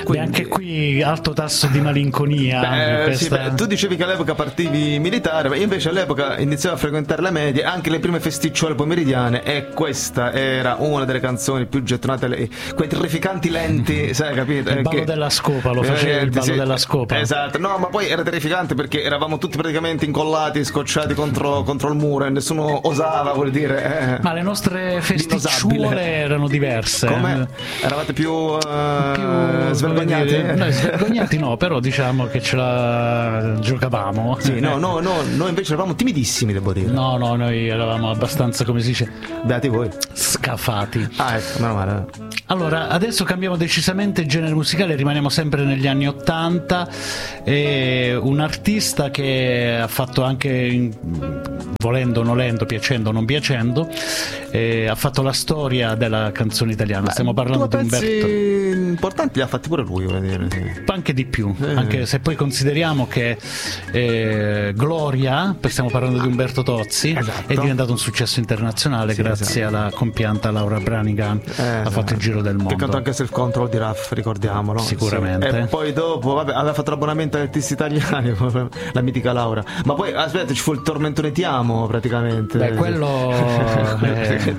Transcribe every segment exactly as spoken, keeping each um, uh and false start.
Quindi... anche qui alto tasso di malinconia. Beh, questa... sì, beh, tu dicevi che all'epoca partivi militare, ma io invece all'epoca iniziavo a frequentare le medie, anche le prime festicciole pomeridiane, e questa era una delle canzoni più gettonate, le... quei terrificanti lenti, sai, capito? Il ballo che... della scopa, lo faceva il ballo sì, della scopa. Esatto, no, ma poi era terrificante perché eravamo tutti praticamente incollati, scocciati contro, contro il muro e nessuno osava, vuol dire... Eh, ma le nostre festicciole erano diverse. Come? Eravate più, uh, più svergognati? No, svergognati no, però diciamo che ce la giocavamo. Sì, no, no, no, noi invece eravamo timidissimi, devo dire. No, no, noi eravamo abbastanza, come si dice, beati voi, scafati. Ah, ecco, meno male. Allora, adesso cambiamo decisamente genere musicale, rimaniamo sempre negli anni ottanta. E un artista che ha fatto anche, volendo o nolendo, piacendo o non piacendo, eh, ha fatto la storia della canzone italiana. Beh, stiamo parlando di Umberto. Importanti li ha fatti pure lui, vuol dire, sì. Anche di più, eh. anche se poi consideriamo che eh, Gloria, stiamo parlando di Umberto Tozzi, esatto. è diventato un successo internazionale, sì, grazie esatto. alla compianta Laura Branigan, eh, ha esatto. fatto il giro del mondo. Che cantò anche Self Control di Raff, ricordiamolo. Sicuramente. Sì. E poi dopo, vabbè, aveva fatto l'abbonamento agli artisti italiani, la mitica Laura. Ma poi, aspetta, ci fu il Tormentone Ti Amo, praticamente. Beh, quello... è...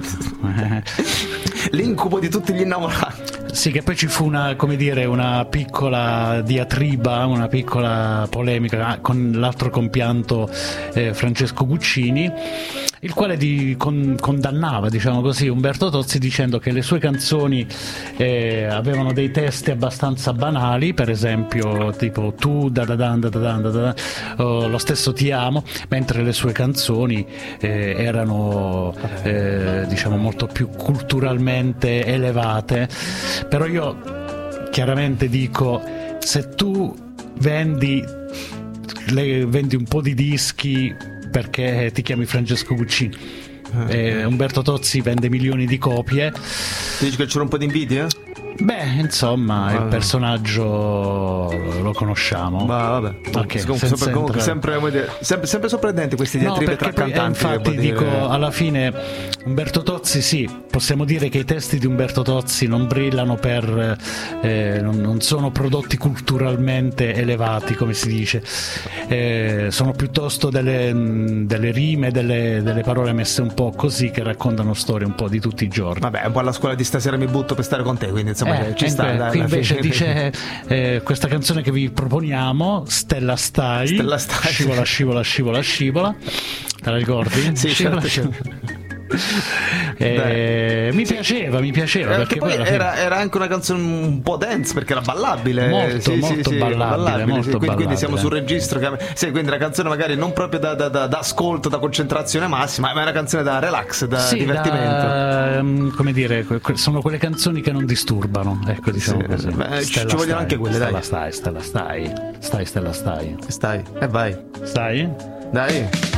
l'incubo di tutti gli innamorati. Sì, che poi ci fu una, come dire, una piccola diatriba, una piccola polemica con l'altro compianto eh, Francesco Guccini, il quale di, con, condannava, diciamo così, Umberto Tozzi, dicendo che le sue canzoni eh, avevano dei testi abbastanza banali, per esempio tipo tu da da da da da da da, o lo stesso Ti Amo, mentre le sue canzoni eh, erano eh, diciamo molto più culturalmente elevate. Però io chiaramente dico, se tu vendi le, vendi un po' di dischi perché ti chiami Francesco Guccini, eh, Umberto Tozzi vende milioni di copie, ti dici che c'era un po' di invidia? Beh, insomma, ah, il personaggio lo conosciamo. Ma vabbè, okay, comunque, sempre, comunque sempre, sempre, sempre sorprendenti questi diatribe no, tra poi, cantanti. Eh, infatti dico, dire. alla fine Umberto Tozzi, sì, possiamo dire che i testi di Umberto Tozzi non brillano per eh, non, non sono prodotti culturalmente elevati, come si dice, eh, sono piuttosto delle, delle rime, delle, delle parole messe un po' così, che raccontano storie un po' di tutti i giorni. Vabbè, un po' alla scuola di Stasera mi butto per stare con te, quindi insomma eh, ci sta. Dai, qui invece fine. dice eh, questa canzone che vi proponiamo, Stella Stai, Stella Stai, scivola scivola scivola scivola, te la ricordi? Sì, scivola, certo, scivola. certo. Eh, mi piaceva, mi piaceva eh, perché poi poi era, era anche una canzone un po' dance, perché era ballabile, molto, sì, molto sì, ballabile, ballabile, molto sì. Quindi, ballabile. quindi siamo sul registro che, sì, quindi una canzone magari non proprio da, da, da, da ascolto, da concentrazione massima, ma è una canzone da relax, da sì, divertimento, da, come dire, sono quelle canzoni che non disturbano, ecco, diciamo sì, così. Beh, ci vogliono stai, anche quelle, Stella dai. stai, Stella stai, stai, Stella stai, stai, e eh vai, stai, dai.